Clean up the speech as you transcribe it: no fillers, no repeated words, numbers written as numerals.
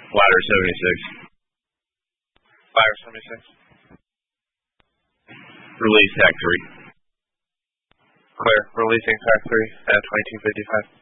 Ladder 76. Fire 76. Release TAC 3. Clear. Releasing TAC 3 at 2255.